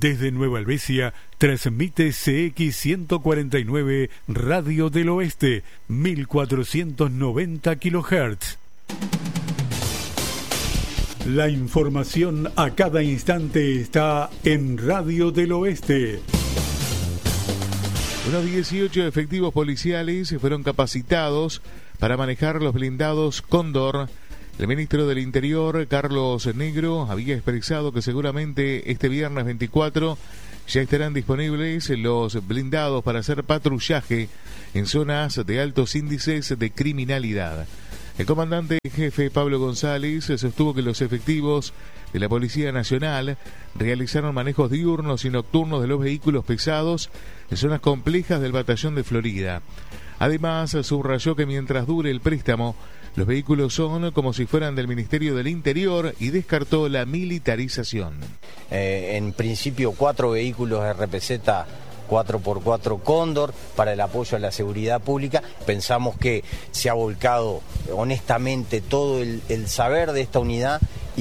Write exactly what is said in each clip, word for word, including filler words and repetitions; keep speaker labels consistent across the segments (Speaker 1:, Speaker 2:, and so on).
Speaker 1: Desde Nueva Helvecia, transmite C X ciento cuarenta y nueve Radio del Oeste, mil cuatrocientos noventa kilohertz. La información a cada instante está en Radio del Oeste.
Speaker 2: Unos dieciocho efectivos policiales fueron capacitados para manejar los blindados Cóndor. El ministro del Interior, Carlos Negro, había expresado que seguramente este viernes veinticuatro ya estarán disponibles los blindados para hacer patrullaje en zonas de altos índices de criminalidad. El comandante jefe Pablo González sostuvo que los efectivos de la Policía Nacional realizaron manejos diurnos y nocturnos de los vehículos pesados en zonas complejas del batallón de Florida. Además, subrayó que mientras dure el préstamo, los vehículos son como si fueran del Ministerio del Interior y descartó la militarización.
Speaker 3: Eh, en principio, cuatro vehículos R P Z cuatro por cuatro Cóndor para el apoyo a la seguridad pública. Pensamos que se ha volcado honestamente todo el, el saber de esta unidad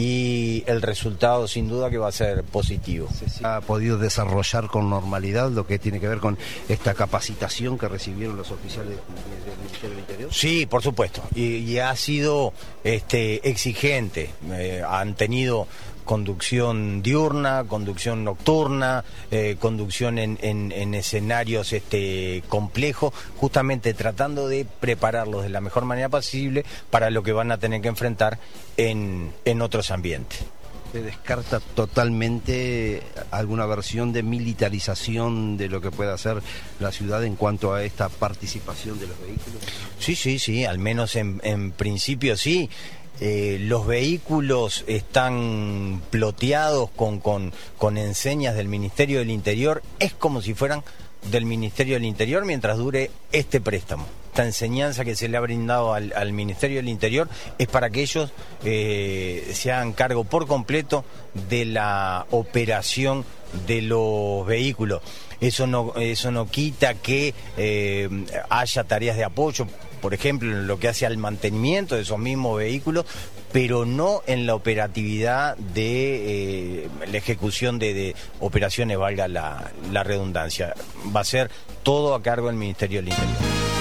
Speaker 3: y el resultado sin duda que va a ser positivo.
Speaker 4: ¿Se ha podido desarrollar con normalidad lo que tiene que ver con esta capacitación que recibieron los oficiales del Ministerio del Interior?
Speaker 3: Sí, por supuesto, y, y ha sido este, exigente, eh, han tenido conducción diurna, conducción nocturna, eh, conducción en, en, en escenarios este, complejos, justamente tratando de prepararlos de la mejor manera posible para lo que van a tener que enfrentar en, en otros ambientes.
Speaker 4: ¿Se descarta totalmente alguna versión de militarización de lo que pueda hacer la ciudad en cuanto a esta participación de los vehículos?
Speaker 3: Sí, sí, sí, al menos en, en principio sí. Eh, los vehículos están ploteados con, con, con enseñas del Ministerio del Interior. Es como si fueran del Ministerio del Interior mientras dure este préstamo. Esta enseñanza que se le ha brindado al, al Ministerio del Interior es para que ellos eh, se hagan cargo por completo de la operación de los vehículos. Eso no, eso no quita que eh, haya tareas de apoyo, por ejemplo, en lo que hace al mantenimiento de esos mismos vehículos, pero no en la operatividad de eh, la ejecución de, de operaciones, valga la, la redundancia. Va a ser todo a cargo del Ministerio del Interior.